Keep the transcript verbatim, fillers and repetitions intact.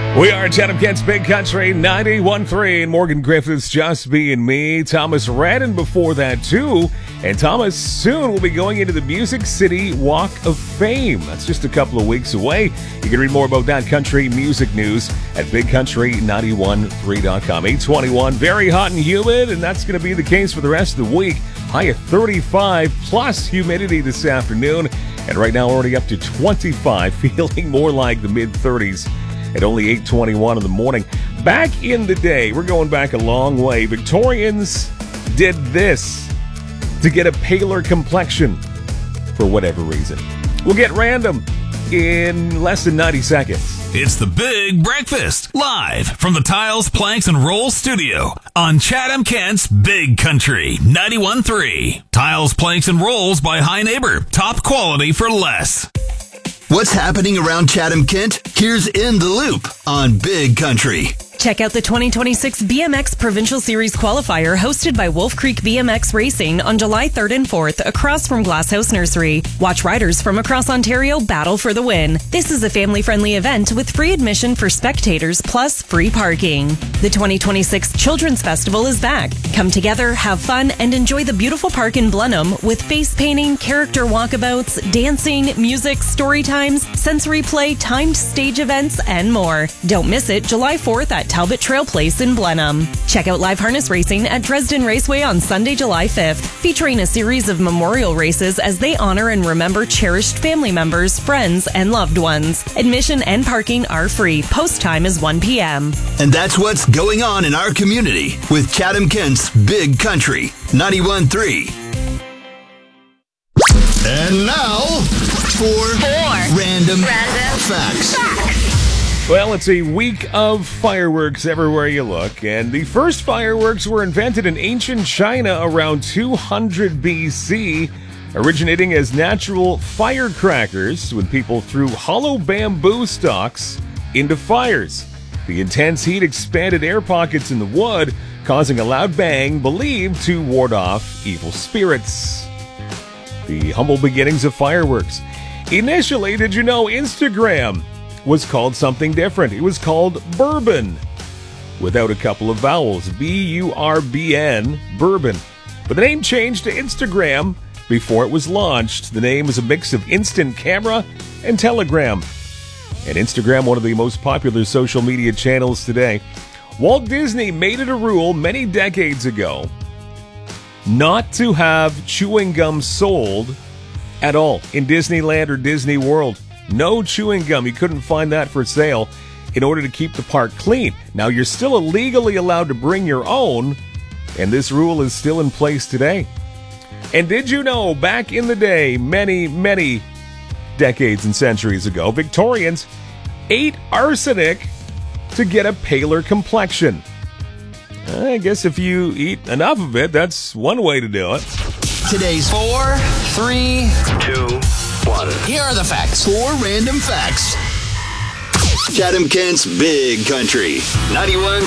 We are Chatham Kent's Big Country ninety-one point three, and Morgan Griffiths, Just Being Me. Thomas Redden before that, too. And Thomas soon will be going into the Music City Walk of Fame. That's just a couple of weeks away. You can read more about that country music news at big country nine one three dot com. eight twenty-one, very hot and humid, and that's going to be the case for the rest of the week. High of thirty-five plus humidity this afternoon, and right now already up to twenty-five, feeling more like the mid-thirties. At only eight twenty-one in the morning. Back in the day, we're going back a long way, Victorians did this to get a paler complexion for whatever reason. We'll get random in less than ninety seconds. It's the Big Breakfast, live from the Tiles, Planks, and Rolls studio on Chatham Kent's Big Country ninety-one point three. Tiles, Planks, and Rolls by High Neighbor. Top quality for less. What's happening around Chatham Kent? Here's In the Loop on Big Country. Check out the twenty twenty-six B M X Provincial Series qualifier hosted by Wolf Creek B M X Racing on July third and fourth across from Glasshouse Nursery. Watch riders from across Ontario battle for the win. This is a family-friendly event with free admission for spectators plus free parking. The twenty twenty-six Children's Festival is back. Come together, have fun, and enjoy the beautiful park in Blenheim with face painting, character walkabouts, dancing, music, story times, sensory play, timed stage events, and more. Don't miss it July fourth at Talbot Trail Place in Blenheim. Check out live harness racing at Dresden Raceway on Sunday, July fifth, featuring a series of memorial races as they honor and remember cherished family members, friends, and loved ones. Admission and parking are free. Post time is one p.m. And that's what's going on in our community with Chatham Kent's Big Country ninety-one point three. And now for, for random, random facts. facts. Well, it's a week of fireworks everywhere you look, and the first fireworks were invented in ancient China around two hundred B C, originating as natural firecrackers when people threw hollow bamboo stalks into fires. The intense heat expanded air pockets in the wood, causing a loud bang believed to ward off evil spirits. The humble beginnings of fireworks. Initially, did you know Instagram was called something different? It was called Bourbon, without a couple of vowels. B U R B N, Bourbon. But the name changed to Instagram before it was launched. The name is a mix of instant camera and telegram. And Instagram, one of the most popular social media channels today. Walt Disney made it a rule many decades ago not to have chewing gum sold at all in Disneyland or Disney World. No chewing gum. You couldn't find that for sale in order to keep the park clean. Now, you're still illegally allowed to bring your own, and this rule is still in place today. And did you know, back in the day, many, many decades and centuries ago, Victorians ate arsenic to get a paler complexion? I guess if you eat enough of it, that's one way to do it. Today's Four, three, two, one. here are the facts. Four random facts. Chatham Kent's Big Country ninety-one point